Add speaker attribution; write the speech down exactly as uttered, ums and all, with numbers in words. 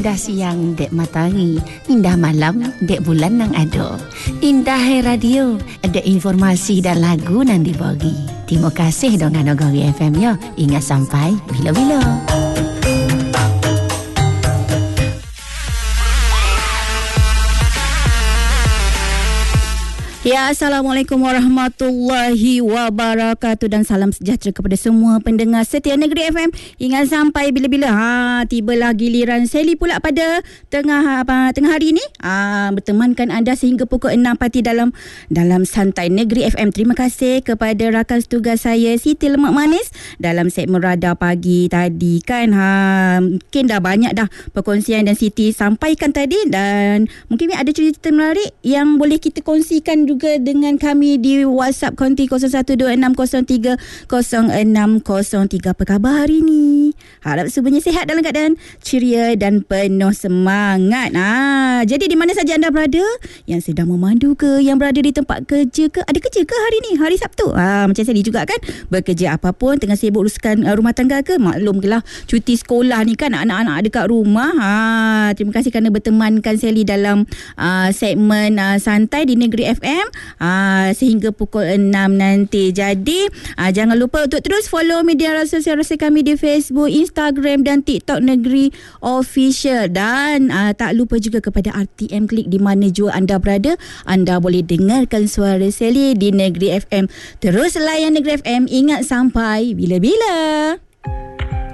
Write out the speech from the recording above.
Speaker 1: Indah siang dek matahari, indah malam dek bulan nang ado. Indah hai radio, ada informasi dan lagu nang dibagi. Terima kasih dengan Nagari F M ya. Ingat sampai bila-bila. Ya, Assalamualaikum warahmatullahi wabarakatuh dan salam sejahtera kepada semua pendengar setia Negeri F M. Ingat sampai bila-bila. Ha, tibalah giliran Sally pula pada tengah apa tengah hari ini. Ah, bertemankan anda sehingga pukul enam pagi dalam dalam Santai Negeri F M. Terima kasih kepada rakan setugas saya Siti Lemak Manis dalam segmen Radar Pagi tadi kan. Ha, mungkin dah banyak dah perkongsian dan Siti sampaikan tadi, dan mungkin ada cerita menarik yang boleh kita kongsikan juga dengan kami di WhatsApp konti kosong satu dua enam kosong tiga kosong enam kosong tiga. Apa khabar hari ni? Harap semuanya sihat dalam keadaan ceria dan penuh semangat. Ha, jadi di mana saja anda berada, yang sedang memandu ke, yang berada di tempat kerja ke, ada kerja ke hari ni, hari Sabtu? Ha, macam saya juga kan, bekerja apapun, tengah sibuk uruskan uh, rumah tangga ke, maklum ke lah cuti sekolah ni kan, anak-anak dekat rumah. Ha, terima kasih kerana bertemankan Sally dalam uh, segmen uh, Santai di Negeri F M. Ah, sehingga pukul enam nanti. Jadi ah, jangan lupa untuk terus follow media sosial resmi kami di Facebook, Instagram dan TikTok Negeri Official. Dan ah, tak lupa juga kepada R T M Klik, di mana jua anda berada, anda boleh dengarkan suara Sally di Negeri F M. Terus layan Negeri F M, ingat sampai bila-bila.